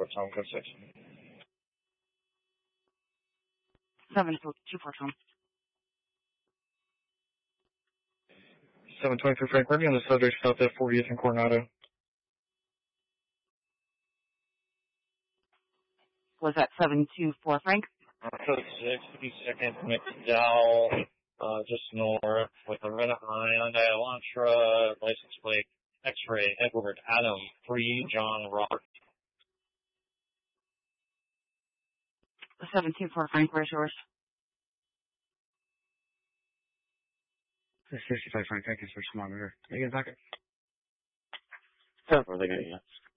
Tom, code 6. 724 Tom. 723 Frank, ready on the subject south at 40th and Coronado. Was that 724 Frank? Code 6, 52nd McDowell, just north, with a red Hyundai Elantra, license plate, X-ray, Edward, Adam, 3, John, Robert. 724 Frank, where's yours? 65 Frank, I can switch monitor. Are you in pocket? Yeah, where are they going to